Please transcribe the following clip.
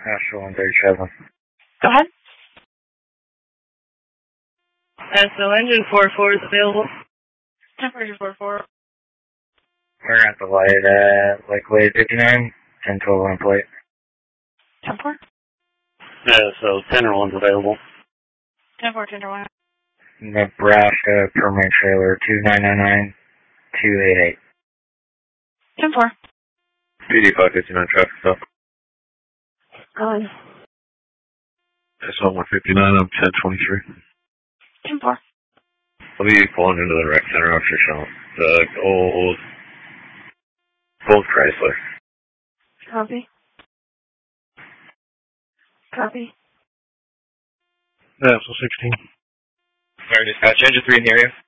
Astro 137. Go ahead. So engine 44 is available. Temperature 44. We're at the light at Lakeway 59, 10-12 plate. 10-4. Yeah, so Tenderloin's available. 10-4, Tenderloin. Nebraska permanent trailer 2999288. 10-4. PD 559 traffic stop. Go ahead. SL 159, I'm 1023. 10-4. I'll be pulling into the rec center after showing the old Chrysler. Copy. Copy. Yeah, so 16. Sorry, dispatch, engine 3 in the area.